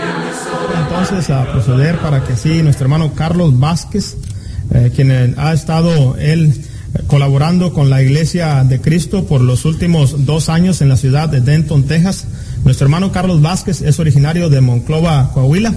Entonces a proceder para que sí, nuestro hermano Carlos Vázquez, quien ha estado él colaborando con la Iglesia de Cristo por los últimos 2 años en la ciudad de Denton, Texas. Nuestro hermano Carlos Vázquez es originario de Monclova, Coahuila.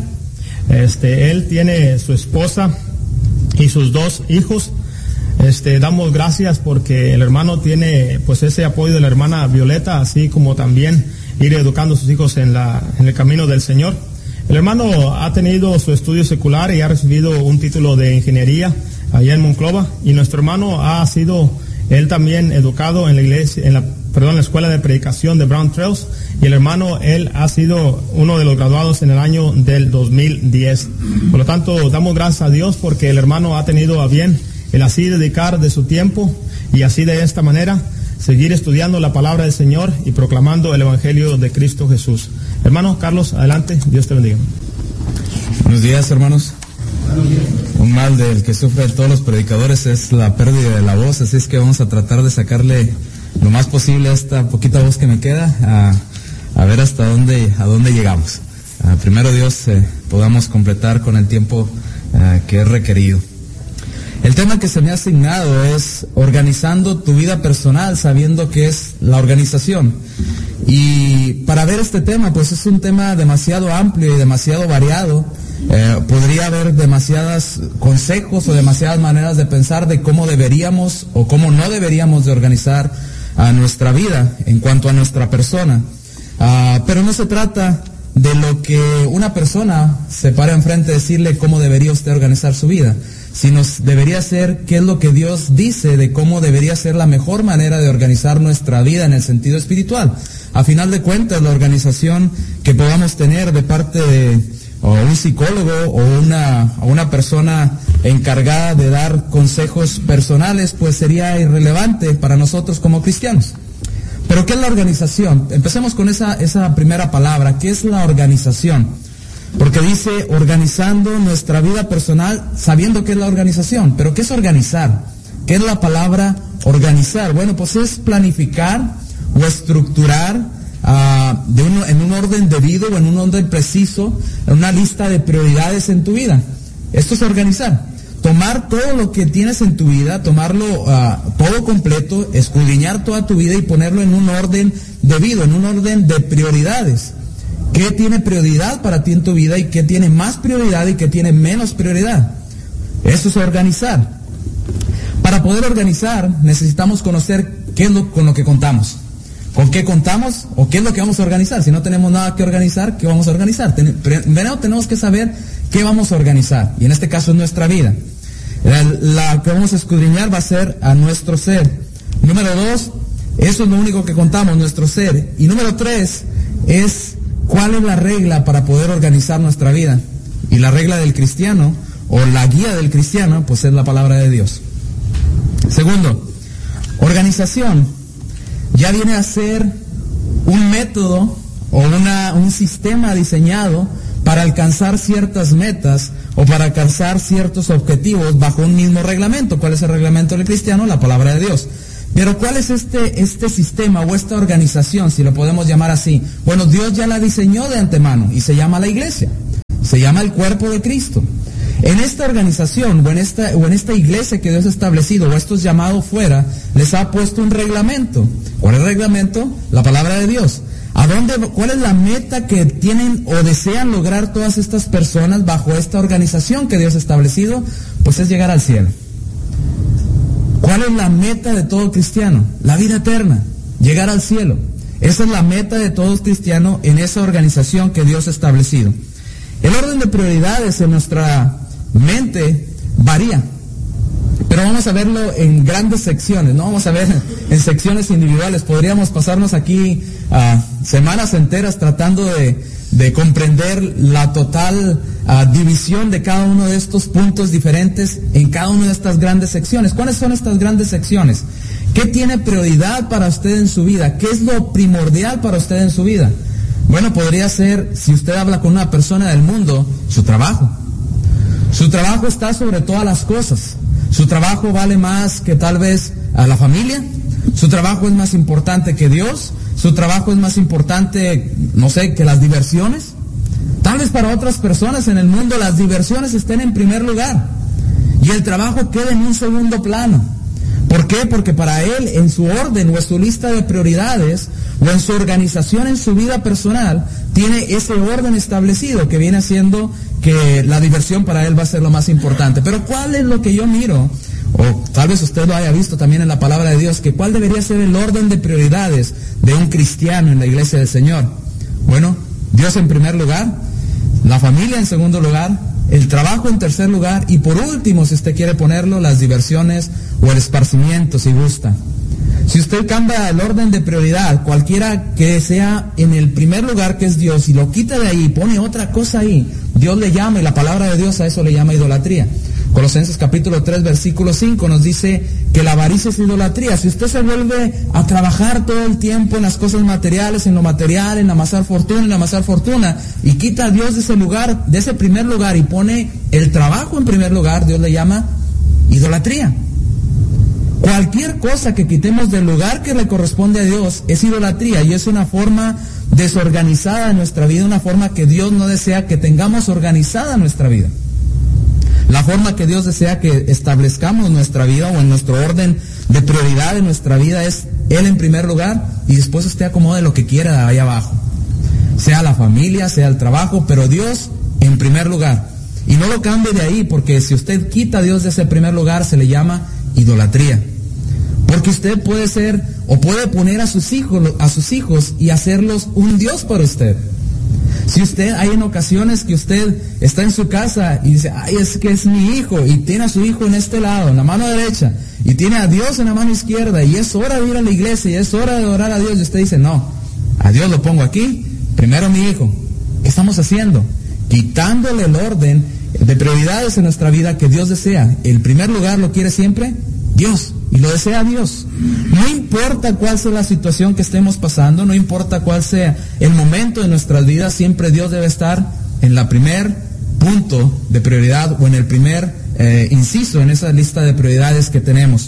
Él tiene su esposa y sus 2 hijos. Damos gracias porque el hermano tiene pues ese apoyo de la hermana Violeta, así como también ir educando a sus hijos en el camino del Señor. El hermano ha tenido su estudio secular y ha recibido un título de ingeniería allá en Monclova, y nuestro hermano ha sido él también educado en la iglesia, en la escuela de predicación de Brown Trails, y el hermano él ha sido uno de los graduados en el año del 2010. Por lo tanto, damos gracias a Dios porque el hermano ha tenido a bien el así dedicar de su tiempo y así de esta manera seguir estudiando la palabra del Señor y proclamando el Evangelio de Cristo Jesús. Hermano Carlos, adelante, Dios te bendiga. Buenos días, hermanos. Un mal del que sufren todos los predicadores es la pérdida de la voz, así es que vamos a tratar de sacarle lo más posible a esta poquita voz que me queda, a ver hasta dónde llegamos. Primero Dios, podamos completar con el tiempo que es requerido. El tema que se me ha asignado es organizando tu vida personal, sabiendo que es la organización. Y para ver este tema, pues es un tema demasiado amplio y demasiado variado. Podría haber demasiados consejos o demasiadas maneras de pensar de cómo deberíamos o cómo no deberíamos de organizar a nuestra vida en cuanto a nuestra persona. Pero no se trata de lo que una persona se para enfrente a decirle cómo debería usted organizar su vida, sino debería ser qué es lo que Dios dice de cómo debería ser la mejor manera de organizar nuestra vida en el sentido espiritual. A final de cuentas, la organización que podamos tener de parte de un psicólogo o una persona encargada de dar consejos personales, pues sería irrelevante para nosotros como cristianos. Pero ¿qué es la organización? Empecemos con esa primera palabra. ¿Qué es la organización? Porque dice organizando nuestra vida personal, sabiendo qué es la organización. ¿Pero qué es organizar? ¿Qué es la palabra organizar? Bueno, pues es planificar o estructurar en un orden debido o en un orden preciso, una lista de prioridades en tu vida. Esto es organizar. Tomar todo lo que tienes en tu vida, tomarlo todo completo, escudriñar toda tu vida y ponerlo en un orden debido, en un orden de prioridades. ¿Qué tiene prioridad para ti en tu vida y qué tiene más prioridad y qué tiene menos prioridad? Eso es organizar. Para poder organizar necesitamos conocer qué es con lo que contamos. ¿Con qué contamos o qué es lo que vamos a organizar? Si no tenemos nada que organizar, ¿qué vamos a organizar? Primero tenemos que saber qué vamos a organizar, y en este caso es nuestra vida. La que vamos a escudriñar va a ser a nuestro ser. Número 2, eso es lo único que contamos, nuestro ser. Y número 3 es cuál es la regla para poder organizar nuestra vida. Y la regla del cristiano, o la guía del cristiano, pues es la palabra de Dios. Segundo, organización ya viene a ser un método o un sistema diseñado para alcanzar ciertas metas o para alcanzar ciertos objetivos bajo un mismo reglamento. ¿Cuál es el reglamento del cristiano? La palabra de Dios. Pero ¿cuál es este sistema o esta organización, si lo podemos llamar así? Bueno, Dios ya la diseñó de antemano y se llama la iglesia, se llama el cuerpo de Cristo. En esta organización o en esta iglesia que Dios ha establecido o estos llamados fuera, les ha puesto un reglamento. ¿Cuál es el reglamento? La palabra de Dios. ¿Cuál es la meta que tienen o desean lograr todas estas personas bajo esta organización que Dios ha establecido? Pues es llegar al cielo. ¿Cuál es la meta de todo cristiano? La vida eterna, llegar al cielo. Esa es la meta de todo cristiano en esa organización que Dios ha establecido. El orden de prioridades en nuestra mente varía, pero vamos a verlo en grandes secciones, no vamos a ver en secciones individuales. Podríamos pasarnos aquí semanas enteras tratando de comprender la total división de cada uno de estos puntos diferentes en cada una de estas grandes secciones. ¿Cuáles son estas grandes secciones? ¿Qué tiene prioridad para usted en su vida? ¿Qué es lo primordial para usted en su vida? Bueno, podría ser, si usted habla con una persona del mundo, su trabajo. Su trabajo está sobre todas las cosas. Su trabajo vale más que tal vez a la familia. Su trabajo es más importante que Dios. Su trabajo es más importante, no sé, que las diversiones. Tal vez para otras personas en el mundo las diversiones estén en primer lugar y el trabajo quede en un segundo plano. ¿Por qué? Porque para él, en su orden o en su lista de prioridades o en su organización en su vida personal, tiene ese orden establecido que viene siendo que la diversión para él va a ser lo más importante. Pero ¿cuál es lo que yo miro? O tal vez usted lo haya visto también en la palabra de Dios, que ¿cuál debería ser el orden de prioridades de un cristiano en la iglesia del Señor? Bueno, Dios en primer lugar, la familia en segundo lugar, el trabajo en tercer lugar y por último, si usted quiere ponerlo, las diversiones o el esparcimiento si gusta. Si usted cambia el orden de prioridad, cualquiera que sea en el primer lugar que es Dios, y lo quita de ahí y pone otra cosa ahí, Dios le llama, y la palabra de Dios a eso le llama idolatría. Colosenses capítulo 3 versículo 5 nos dice que la avaricia es idolatría. Si usted se vuelve a trabajar todo el tiempo en las cosas materiales, en lo material, en amasar fortuna, y quita a Dios de ese lugar, de ese primer lugar, y pone el trabajo en primer lugar, Dios le llama idolatría. Cualquier cosa que quitemos del lugar que le corresponde a Dios es idolatría, y es una forma desorganizada de nuestra vida, una forma que Dios no desea que tengamos organizada nuestra vida. La forma que Dios desea que establezcamos nuestra vida o en nuestro orden de prioridad en nuestra vida es Él en primer lugar y después usted acomode lo que quiera ahí abajo. Sea la familia, sea el trabajo, pero Dios en primer lugar. Y no lo cambie de ahí, porque si usted quita a Dios de ese primer lugar se le llama idolatría. Porque usted puede ser o puede poner a sus hijos y hacerlos un Dios para usted. Si usted, hay en ocasiones que usted está en su casa y dice, ay, es que es mi hijo, y tiene a su hijo en este lado, en la mano derecha, y tiene a Dios en la mano izquierda, y es hora de ir a la iglesia, y es hora de orar a Dios, y usted dice, no, a Dios lo pongo aquí, primero mi hijo. ¿Qué estamos haciendo? Quitándole el orden de prioridades en nuestra vida que Dios desea. El primer lugar lo quiere siempre Dios, y lo desea Dios. No importa cuál sea la situación que estemos pasando, no importa cuál sea el momento de nuestras vidas, siempre Dios debe estar en la primer punto de prioridad o en el primer inciso en esa lista de prioridades que tenemos.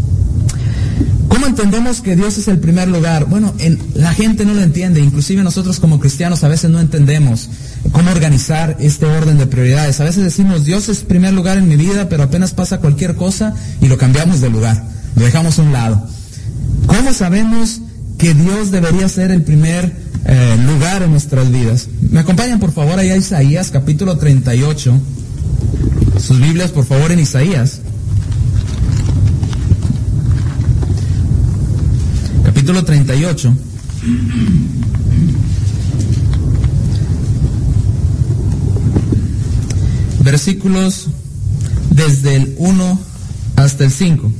¿Cómo entendemos que Dios es el primer lugar? Bueno, la gente no lo entiende, inclusive nosotros como cristianos a veces no entendemos cómo organizar este orden de prioridades. A veces decimos, Dios es primer lugar en mi vida, pero apenas pasa cualquier cosa y lo cambiamos de lugar, lo dejamos a un lado. ¿Cómo sabemos que Dios debería ser el primer lugar en nuestras vidas? Me acompañan por favor ahí a Isaías capítulo 38, sus Biblias por favor en Isaías. Capítulo 38. Versículos desde el 1 hasta el 5.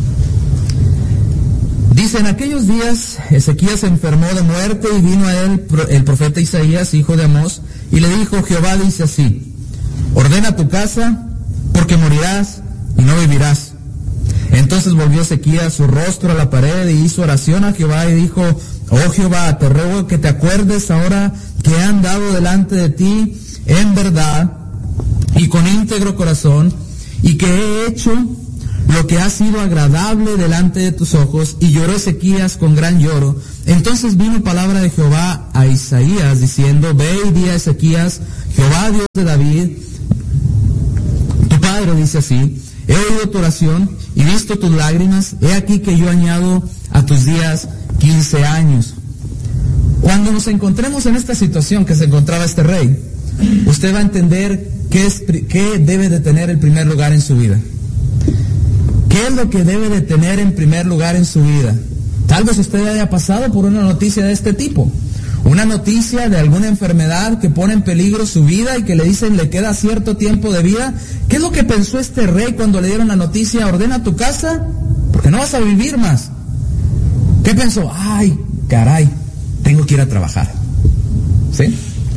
Dice, en aquellos días Ezequías se enfermó de muerte y vino a él el profeta Isaías, hijo de Amós, y le dijo, Jehová dice así, ordena tu casa, porque morirás y no vivirás. Entonces volvió Ezequías su rostro a la pared y hizo oración a Jehová y dijo, oh Jehová, te ruego que te acuerdes ahora que he andado delante de ti en verdad y con íntegro corazón, y que he hecho lo que ha sido agradable delante de tus ojos. Y lloró Ezequías con gran lloro. Entonces vino palabra de Jehová a Isaías diciendo, ve y di a Ezequías, Jehová Dios de David, tu padre dice así, he oído tu oración y visto tus lágrimas, he aquí que yo añado a tus días 15 años. Cuando nos encontremos en esta situación que se encontraba este rey, usted va a entender qué debe de tener el primer lugar en su vida. ¿Qué es lo que debe de tener en primer lugar en su vida? Tal vez usted haya pasado por una noticia de este tipo. Una noticia de alguna enfermedad que pone en peligro su vida y que le dicen le queda cierto tiempo de vida. ¿Qué es lo que pensó este rey cuando le dieron la noticia, ordena tu casa, porque no vas a vivir más? ¿Qué pensó? Ay, caray, tengo que ir a trabajar. ¿Sí?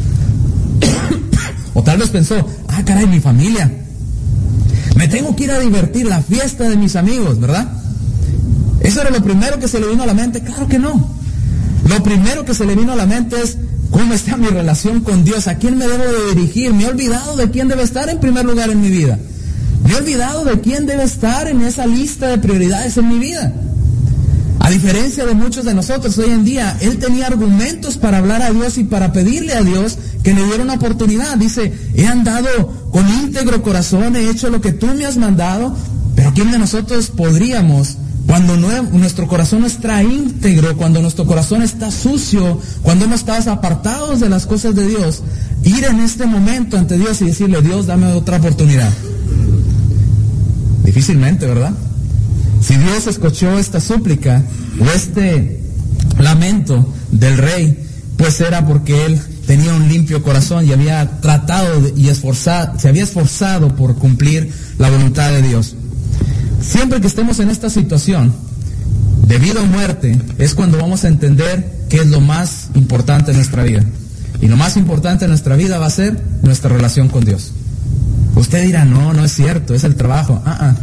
O tal vez pensó, ah, caray, mi familia, me tengo que ir a divertir, la fiesta de mis amigos, ¿verdad? ¿Eso era lo primero que se le vino a la mente? Claro que no. Lo primero que se le vino a la mente es, ¿cómo está mi relación con Dios? ¿A quién me debo de dirigir? Me he olvidado de quién debe estar en primer lugar en mi vida. Me he olvidado de quién debe estar en esa lista de prioridades en mi vida. A diferencia de muchos de nosotros hoy en día, él tenía argumentos para hablar a Dios y para pedirle a Dios que le diera una oportunidad. Dice, he andado con íntegro corazón, he hecho lo que tú me has mandado, pero ¿quién de nosotros podríamos, cuando nuestro corazón no está íntegro, cuando nuestro corazón está sucio, cuando hemos estado apartados de las cosas de Dios, ir en este momento ante Dios y decirle, Dios, dame otra oportunidad? Difícilmente, ¿verdad? Si Dios escuchó esta súplica o este lamento del rey, pues era porque él tenía un limpio corazón y había tratado se había esforzado por cumplir la voluntad de Dios. Siempre que estemos en esta situación de vida o muerte, es cuando vamos a entender qué es lo más importante en nuestra vida. Y lo más importante en nuestra vida va a ser nuestra relación con Dios. Usted dirá, no es cierto, es el trabajo.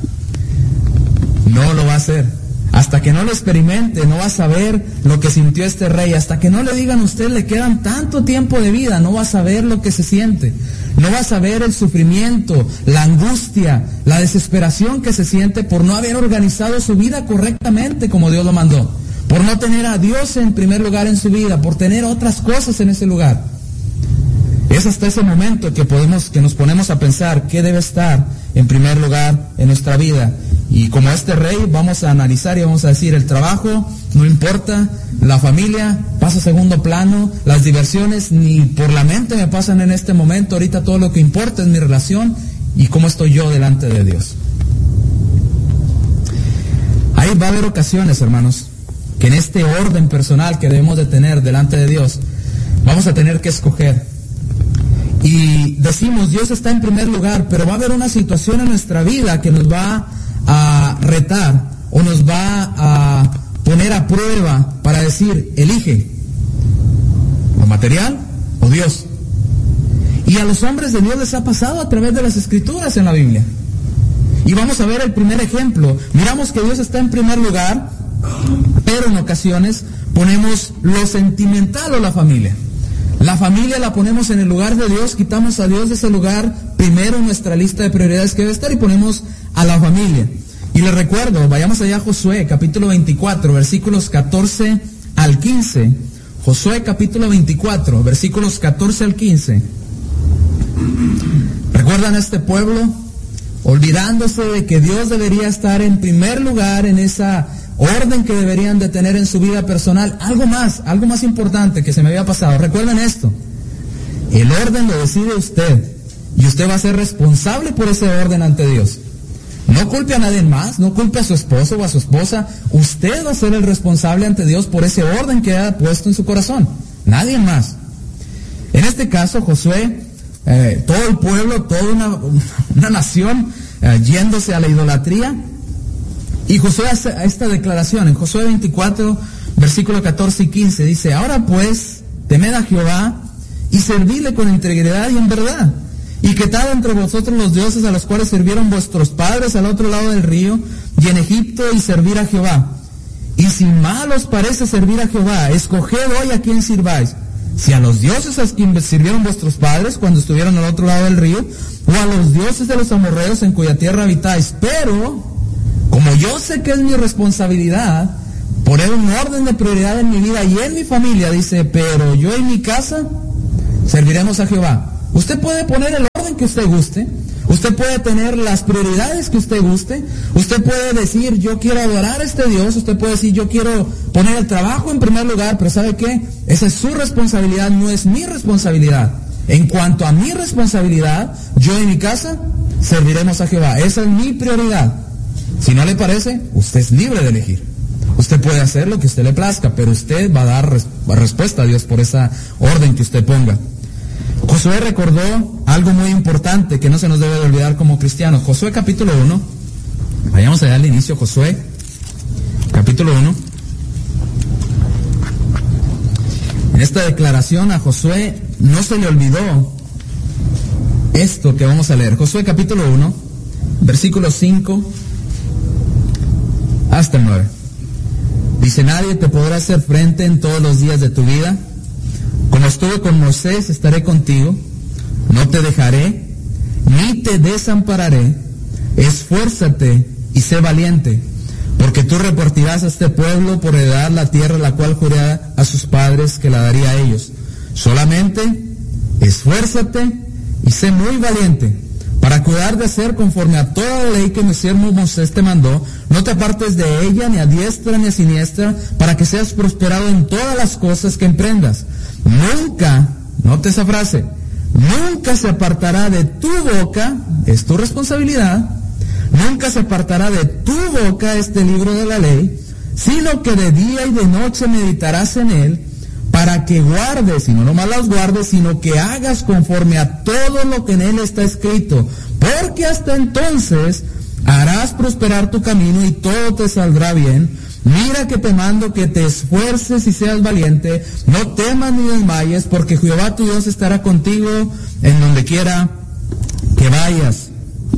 No lo va a hacer. Hasta que no lo experimente, no va a saber lo que sintió este rey. Hasta que no le digan a usted, le quedan tanto tiempo de vida, no va a saber lo que se siente. No va a saber el sufrimiento, la angustia, la desesperación que se siente por no haber organizado su vida correctamente como Dios lo mandó. Por no tener a Dios en primer lugar en su vida, por tener otras cosas en ese lugar. Es hasta ese momento que nos ponemos a pensar qué debe estar en primer lugar en nuestra vida. Y como este rey vamos a analizar y vamos a decir, el trabajo no importa, la familia pasa a segundo plano, las diversiones ni por la mente me pasan en este momento, ahorita todo lo que importa es mi relación y cómo estoy yo delante de Dios. Ahí va a haber ocasiones, hermanos, que en este orden personal que debemos de tener delante de Dios, vamos a tener que escoger. Y decimos, Dios está en primer lugar, pero va a haber una situación en nuestra vida que nos va a retar o nos va a poner a prueba para decir, elige lo material o Dios. Y a los hombres de Dios les ha pasado a través de las Escrituras en la Biblia. Y vamos a ver el primer ejemplo. Miramos que Dios está en primer lugar, pero en ocasiones ponemos lo sentimental o la familia. La familia la ponemos en el lugar de Dios, quitamos a Dios de ese lugar primero en nuestra lista de prioridades que debe estar y ponemos a la familia. Y les recuerdo, vayamos allá a Josué, capítulo 24, versículos 14 al 15. Josué, capítulo 24, versículos 14 al 15. ¿Recuerdan a este pueblo? Olvidándose de que Dios debería estar en primer lugar en esa orden que deberían de tener en su vida personal. Algo más importante que se me había pasado. Recuerden esto, el orden lo decide usted y usted va a ser responsable por ese orden ante Dios. No culpe a nadie más, no culpe a su esposo o a su esposa. Usted va a ser el responsable ante Dios por ese orden que ha puesto en su corazón, nadie más. En este caso Josué, todo el pueblo, toda una nación yéndose a la idolatría. Y Josué hace esta declaración en Josué 24, versículo 14 y 15. Dice, ahora pues, temed a Jehová y servidle con integridad y en verdad. Y quitad entre vosotros los dioses a los cuales sirvieron vuestros padres al otro lado del río y en Egipto y servir a Jehová. Y si mal os parece servir a Jehová, escoged hoy a quién sirváis. Si a los dioses a quien sirvieron vuestros padres cuando estuvieron al otro lado del río, o a los dioses de los amorreos en cuya tierra habitáis. Pero como yo sé que es mi responsabilidad poner un orden de prioridad en mi vida y en mi familia, dice, pero yo y mi casa serviremos a Jehová. Usted puede poner el orden que usted guste, usted puede tener las prioridades que usted guste, usted puede decir, yo quiero adorar a este Dios, usted puede decir, yo quiero poner el trabajo en primer lugar, pero ¿sabe qué? Esa es su responsabilidad, no es mi responsabilidad. En cuanto a mi responsabilidad, yo y mi casa serviremos a Jehová. Esa es mi prioridad. Si no le parece, usted es libre de elegir. Usted puede hacer lo que usted le plazca, pero usted va a dar respuesta a Dios por esa orden que usted ponga. Josué recordó algo muy importante que no se nos debe de olvidar como cristianos. Josué capítulo 1, vayamos allá al inicio, Josué capítulo 1. En esta declaración a Josué no se le olvidó esto que vamos a leer. Josué capítulo 1, versículo 5 hasta el 9. Dice, nadie te podrá hacer frente en todos los días de tu vida. Como estuve con Moisés, estaré contigo. No te dejaré, ni te desampararé. Esfuérzate y sé valiente, porque tú repartirás a este pueblo por heredad la tierra la cual juré a sus padres que la daría a ellos. Solamente esfuérzate y sé muy valiente para cuidar de hacer conforme a toda la ley que mi siervo Moisés te mandó. No te apartes de ella ni a diestra ni a siniestra, para que seas prosperado en todas las cosas que emprendas. Nunca, note esa frase, nunca se apartará de tu boca, es tu responsabilidad, nunca se apartará de tu boca este libro de la ley, sino que de día y de noche meditarás en él, para que guardes, y no nomás las guardes, sino que hagas conforme a todo lo que en él está escrito, porque hasta entonces harás prosperar tu camino y todo te saldrá bien. Mira que te mando que te esfuerces y seas valiente, no temas ni desmayes, porque Jehová tu Dios estará contigo en donde quiera que vayas.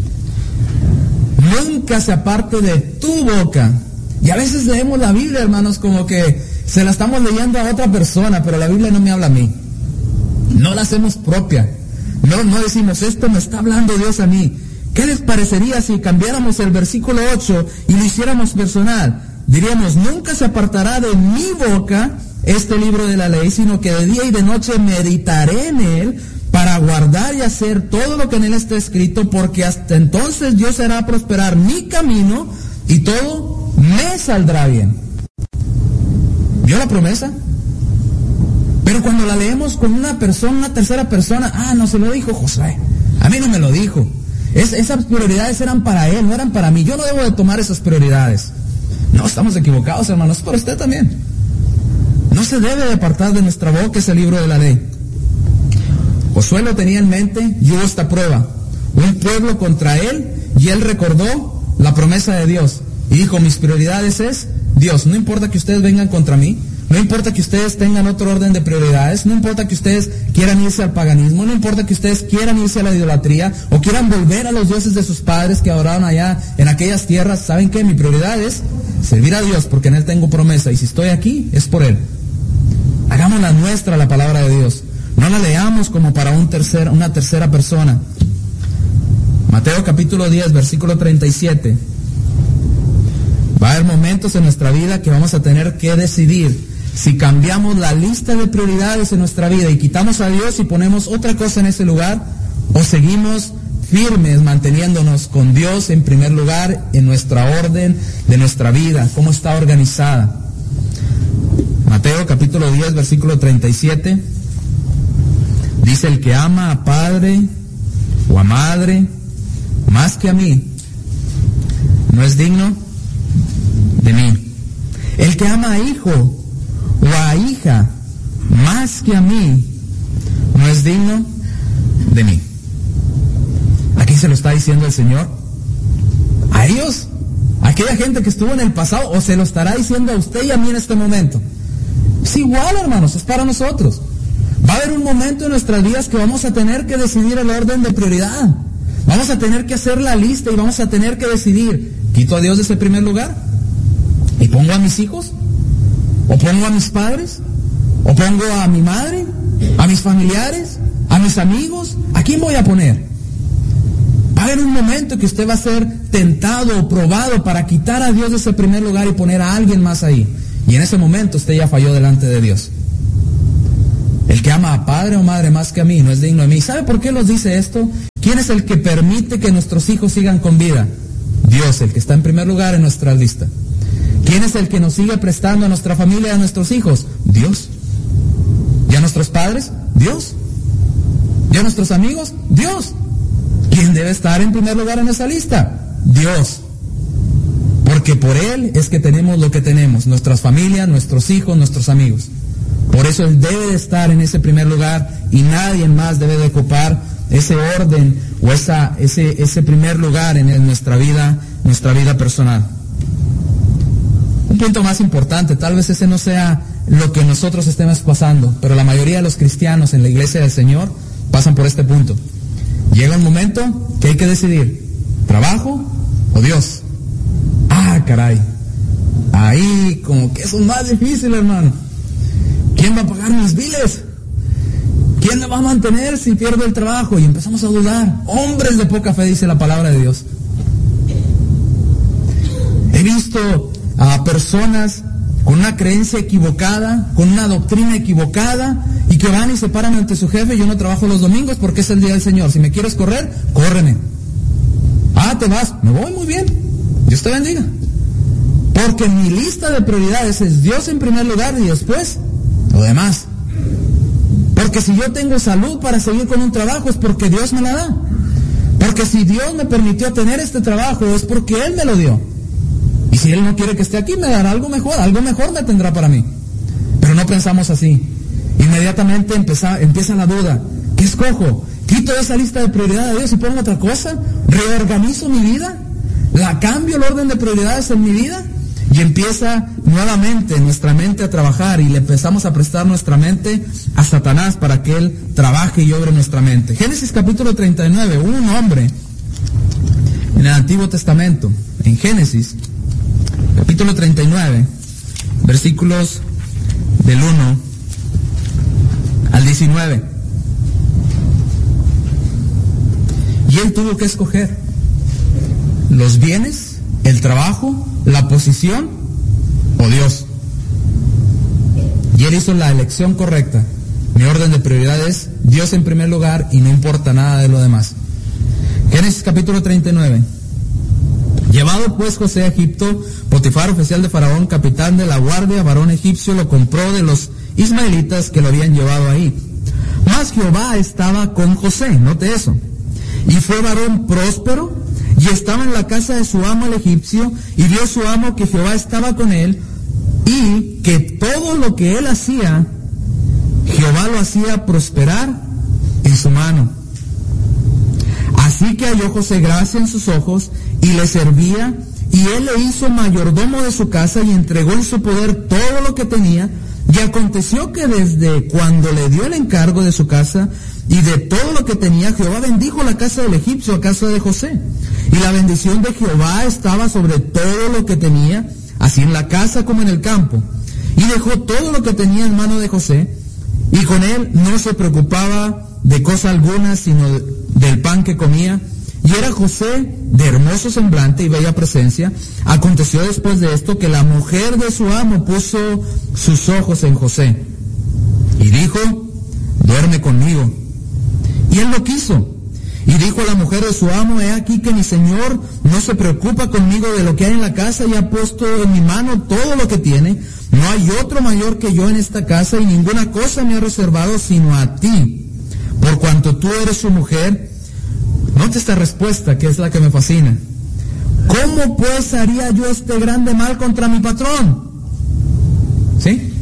Nunca se aparte de tu boca. Y a veces leemos la Biblia, hermanos, como que se la estamos leyendo a otra persona, pero la Biblia no me habla a mí. No la hacemos propia. No decimos, esto me está hablando Dios a mí. ¿Qué les parecería si cambiáramos el versículo 8 y lo hiciéramos personal? Diríamos, nunca se apartará de mi boca este libro de la ley, sino que de día y de noche meditaré en él, para guardar y hacer todo lo que en él está escrito, porque hasta entonces Dios hará prosperar mi camino y todo me saldrá bien. ¿Vio la promesa? Pero cuando la leemos con una persona, una tercera persona, no se lo dijo Josué, a mí no me lo dijo. Esas prioridades eran para él, no eran para mí. Yo no debo de tomar esas prioridades. No, estamos equivocados, hermanos, para usted también. No se debe de apartar de nuestra boca ese libro de la ley. Josué lo tenía en mente y hubo esta prueba. Un pueblo contra él, y él recordó la promesa de Dios. Y dijo, mis prioridades es Dios. No importa que ustedes vengan contra mí, no importa que ustedes tengan otro orden de prioridades, no importa que ustedes quieran irse al paganismo, no importa que ustedes quieran irse a la idolatría o quieran volver a los dioses de sus padres que adoraban allá en aquellas tierras. ¿Saben qué? Mi prioridad es servir a Dios, porque en Él tengo promesa, y si estoy aquí es por Él. Hagámosla nuestra la palabra de Dios. No la leamos como para una tercera persona. Mateo capítulo 10, versículo 37. Va a haber momentos en nuestra vida que vamos a tener que decidir si cambiamos la lista de prioridades en nuestra vida y quitamos a Dios y ponemos otra cosa en ese lugar, o seguimos firmes manteniéndonos con Dios en primer lugar en nuestra orden de nuestra vida, cómo está organizada. Mateo capítulo 10, versículo 37, dice, el que ama a padre o a madre más que a mí, no es digno de mí. El que ama a hijo o a hija más que a mí, no es digno de mí. Aquí se lo está diciendo el Señor a ellos, a aquella gente que estuvo en el pasado, o se lo estará diciendo a usted y a mí en este momento. Es igual, hermanos, es para nosotros. Va a haber un momento en nuestras vidas que vamos a tener que decidir el orden de prioridad. Vamos a tener que hacer la lista y vamos a tener que decidir, ¿quito a Dios de ese primer lugar? ¿Y pongo a mis hijos? ¿O pongo a mis padres? ¿O pongo a mi madre? ¿A mis familiares? ¿A mis amigos? ¿A quién voy a poner? Va a haber un momento que usted va a ser tentado o probado para quitar a Dios de ese primer lugar y poner a alguien más ahí. Y en ese momento usted ya falló delante de Dios. El que ama a padre o madre más que a mí no es digno de mí. ¿Sabe por qué nos dice esto? ¿Quién es el que permite que nuestros hijos sigan con vida? Dios, el que está en primer lugar en nuestra lista. ¿Quién es el que nos sigue prestando a nuestra familia y a nuestros hijos? Dios. ¿Y a nuestros padres? Dios. ¿Y a nuestros amigos? Dios. ¿Quién debe estar en primer lugar en esa lista? Dios. Porque por Él es que tenemos lo que tenemos, nuestras familias, nuestros hijos, nuestros amigos. Por eso Él debe de estar en ese primer lugar y nadie más debe de ocupar ese orden o ese primer lugar en nuestra vida personal. Un punto más importante, tal vez ese no sea lo que nosotros estemos pasando, pero la mayoría de los cristianos en la iglesia del Señor pasan por este punto. Llega un momento que hay que decidir, ¿trabajo o Dios? Caray, ahí como que eso es más difícil, hermano. ¿Quién va a pagar mis biles? ¿Quién me va a mantener si pierdo el trabajo? Y empezamos a dudar. Hombres de poca fe, dice la palabra de Dios. He visto a personas con una creencia equivocada, con una doctrina equivocada, y que van y se paran ante su jefe: yo no trabajo los domingos porque es el día del Señor, si me quieres correr, córreme. Ah, te vas, me voy, muy bien, Dios te bendiga. Porque mi lista de prioridades es Dios en primer lugar y después lo demás. Porque si yo tengo salud para seguir con un trabajo es porque Dios me la da. Porque si Dios me permitió tener este trabajo es porque Él me lo dio. Y si Él no quiere que esté aquí, me dará algo mejor me tendrá para mí. Pero no pensamos así. Inmediatamente empieza la duda. ¿Qué escojo? ¿Quito esa lista de prioridades de Dios y pongo otra cosa? ¿Reorganizo mi vida? ¿La cambio el orden de prioridades en mi vida? Y empieza nuevamente nuestra mente a trabajar, y le empezamos a prestar nuestra mente a Satanás para que él trabaje y obre en nuestra mente. Génesis capítulo 39, hubo un hombre en el Antiguo Testamento, en Génesis capítulo 39, versículos del 1 al 19. Y él tuvo que escoger los bienes, el trabajo, la posición o Dios. Y él hizo la elección correcta. Mi orden de prioridad es Dios en primer lugar y no importa nada de lo demás. Génesis capítulo 39. Llevado pues José a Egipto, Potifar, oficial de Faraón, capitán de la guardia, varón egipcio, lo compró de los ismaelitas que lo habían llevado ahí. Mas Jehová estaba con José, note eso. Y fue varón próspero, y estaba en la casa de su amo el egipcio, y vio su amo que Jehová estaba con él, y que todo lo que él hacía, Jehová lo hacía prosperar en su mano. Así que halló José gracia en sus ojos, y le servía, y él le hizo mayordomo de su casa, y entregó en su poder todo lo que tenía. Y aconteció que desde cuando le dio el encargo de su casa y de todo lo que tenía, Jehová bendijo la casa del egipcio a casa de José. Y la bendición de Jehová estaba sobre todo lo que tenía, así en la casa como en el campo. Y dejó todo lo que tenía en mano de José, y con él no se preocupaba de cosa alguna, sino del pan que comía. Y era José de hermoso semblante y bella presencia. Aconteció después de esto que la mujer de su amo puso sus ojos en José y dijo: duerme conmigo. Y él lo quiso. Y dijo a la mujer de su amo: he aquí que mi señor no se preocupa conmigo de lo que hay en la casa, y ha puesto en mi mano todo lo que tiene. No hay otro mayor que yo en esta casa, y ninguna cosa me ha reservado sino a ti, por cuanto tú eres su mujer. Note esta respuesta, que es la que me fascina. ¿Cómo pues haría yo este grande mal contra mi patrón? ¿Sí?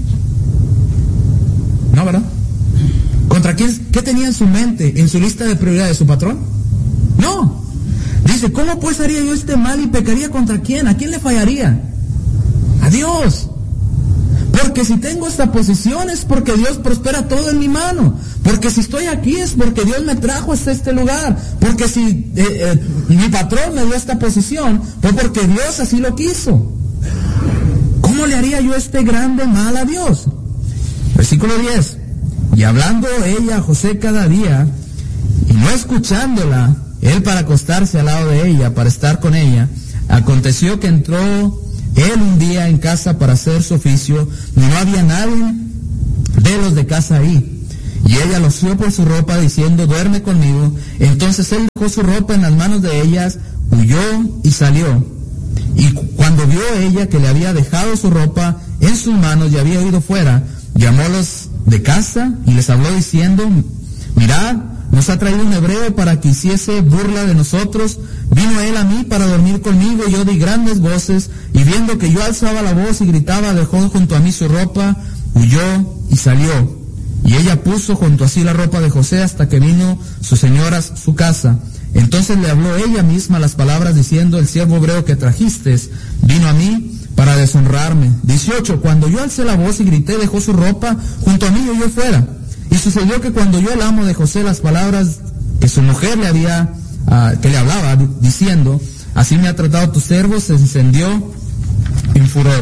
No, ¿verdad? ¿Contra quién? ¿Qué tenía en su mente, en su lista de prioridades, su patrón? No. Dice, ¿cómo pues haría yo este mal y pecaría contra quién? ¿A quién le fallaría? A Dios. Porque si tengo esta posición es porque Dios prospera todo en mi mano. Porque si estoy aquí es porque Dios me trajo hasta este lugar. Porque si mi patrón me dio esta posición fue porque Dios así lo quiso. ¿Cómo le haría yo este grande mal a Dios? Versículo 10. Y hablando ella a José cada día, y no escuchándola, él para acostarse al lado de ella, para estar con ella, aconteció que entró él un día en casa para hacer su oficio, y no había nadie de los de casa ahí. Y ella lo asió por su ropa, diciendo, duerme conmigo. Entonces él dejó su ropa en las manos de ellas, huyó y salió. Y cuando vio ella que le había dejado su ropa en sus manos y había ido fuera, llamó a los de casa y les habló diciendo, mirad, nos ha traído un hebreo para que hiciese burla de nosotros. Vino él a mí para dormir conmigo, y yo di grandes voces, y viendo que yo alzaba la voz y gritaba, dejó junto a mí su ropa, huyó y salió. Y ella puso junto a sí la ropa de José hasta que vino su señora a su casa. Entonces le habló ella misma las palabras diciendo, el siervo hebreo que trajiste vino a mí para deshonrarme. 18. Cuando yo alcé la voz y grité, dejó su ropa junto a mí y huyó fuera. Y sucedió que cuando yo el amo de José las palabras que su mujer le había, que le hablaba, diciendo, así me ha tratado tu siervo, se encendió en furor.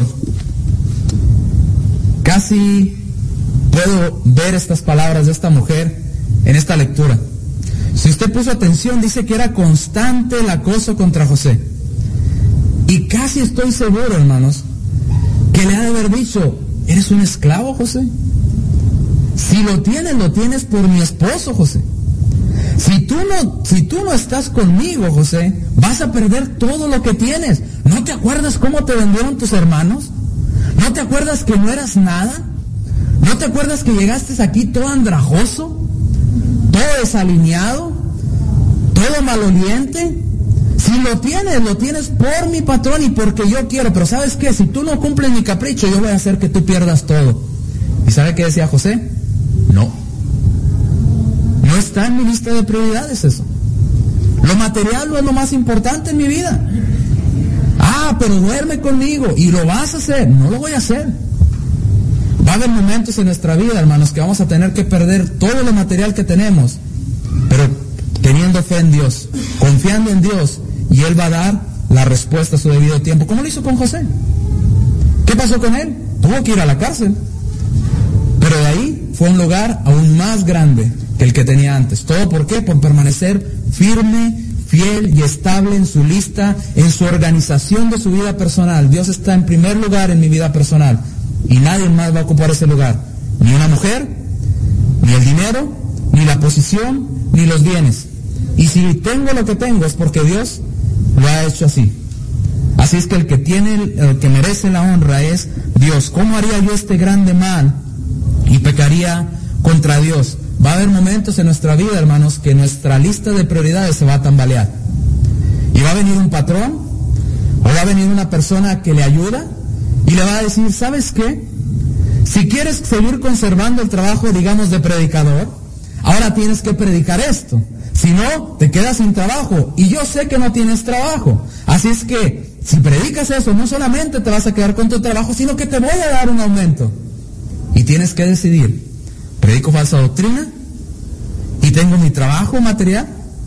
Casi puedo ver estas palabras de esta mujer en esta lectura. Si usted puso atención, dice que era constante el acoso contra José. Y casi estoy seguro, hermanos, que le ha de haber dicho: ¿eres un esclavo, José? Si lo tienes por mi esposo, José. Si tú no estás conmigo, José, vas a perder todo lo que tienes. ¿No te acuerdas cómo te vendieron tus hermanos? ¿No te acuerdas que no eras nada? ¿No te acuerdas que llegaste aquí todo andrajoso, todo desalineado, todo maloliente? Si lo tienes por mi patrón y porque yo quiero. Pero ¿sabes qué? Si tú no cumples mi capricho, yo voy a hacer que tú pierdas todo. ¿Y sabe qué decía José? No está en mi lista de prioridades eso. Lo material no es lo más importante en mi vida. Pero duerme conmigo y lo vas a hacer. No lo voy a hacer. Va a haber momentos en nuestra vida, hermanos, que vamos a tener que perder todo lo material que tenemos, pero teniendo fe en Dios, confiando en Dios, y Él va a dar la respuesta a su debido tiempo, como lo hizo con José. ¿Qué pasó con él? Tuvo que ir a la cárcel, pero de ahí fue a un lugar aún más grande que el que tenía antes. ¿Todo por qué? Por permanecer firme, fiel y estable en su lista, en su organización de su vida personal. Dios está en primer lugar en mi vida personal y nadie más va a ocupar ese lugar. Ni una mujer, ni el dinero, ni la posición, ni los bienes. Y si tengo lo que tengo es porque Dios lo ha hecho así. Así es que el que merece la honra es Dios. ¿Cómo haría yo este grande mal y pecaría contra Dios? Va a haber momentos en nuestra vida, hermanos, que nuestra lista de prioridades se va a tambalear. Y va a venir un patrón, o va a venir una persona que le ayuda, y le va a decir: ¿sabes qué? Si quieres seguir conservando el trabajo, digamos, de predicador, ahora tienes que predicar esto. Si no, te quedas sin trabajo. Y yo sé que no tienes trabajo. Así es que, si predicas eso, no solamente te vas a quedar con tu trabajo, sino que te voy a dar un aumento. Y tienes que decidir: ¿predico falsa doctrina y tengo mi trabajo material?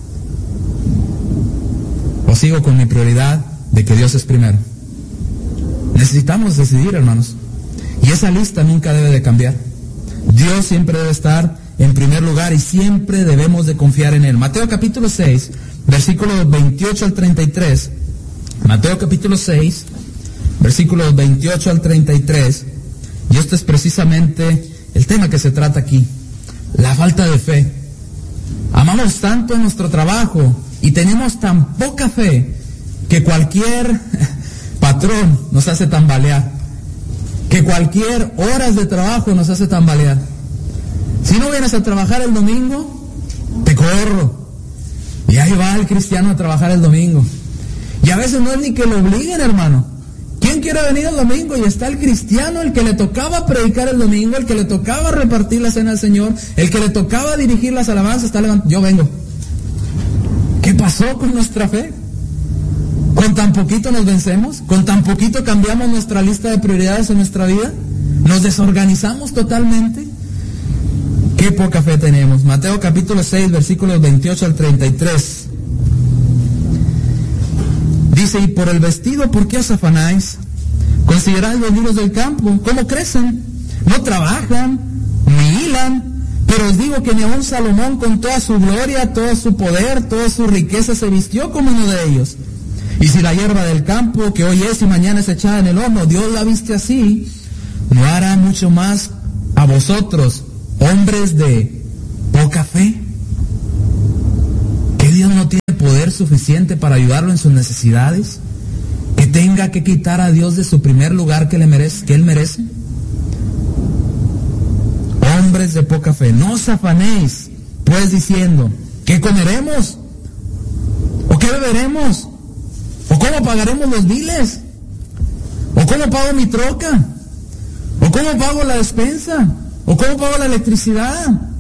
¿O sigo con mi prioridad de que Dios es primero? Necesitamos decidir, hermanos. Y esa lista nunca debe de cambiar. Dios siempre debe estar en primer lugar y siempre debemos de confiar en Él. Mateo capítulo 6, versículos 28 al 33. Mateo capítulo 6, versículos 28 al 33. Y esto es precisamente el tema que se trata aquí: la falta de fe. Amamos tanto nuestro trabajo y tenemos tan poca fe que cualquier patrón nos hace tambalear, que cualquier horas de trabajo nos hace tambalear. Si no vienes a trabajar el domingo, te corro. Y ahí va el cristiano a trabajar el domingo. Y a veces no es ni que lo obliguen, hermano. ¿Quién quiere venir el domingo? Y está el cristiano, el que le tocaba predicar el domingo, el que le tocaba repartir la cena del Señor, el que le tocaba dirigir las alabanzas, está levantando: yo vengo. ¿Qué pasó con nuestra fe? ¿Con tan poquito nos vencemos? ¿Con tan poquito cambiamos nuestra lista de prioridades en nuestra vida? ¿Nos desorganizamos totalmente? ¡Qué poca fe tenemos! Mateo capítulo 6, versículos 28 al 33. Dice: y por el vestido, ¿por qué os afanáis? Considerad los lirios del campo, cómo crecen, no trabajan, ni hilan, pero os digo que ni aun Salomón con toda su gloria, todo su poder, toda su riqueza se vistió como uno de ellos. Y si la hierba del campo, que hoy es y mañana es echada en el horno, Dios la viste así, ¿no hará mucho más a vosotros, hombres de poca fe? ¿Que Dios no tiene poder suficiente para ayudarlo en sus necesidades? ¿Que tenga que quitar a Dios de su primer lugar que Él merece? Hombres de poca fe, no os afanéis, pues diciendo: ¿qué comeremos? ¿O qué beberemos? ¿O cómo pagaremos los biles? ¿O cómo pago mi troca? ¿O cómo pago la despensa? ¿O cómo pago la electricidad?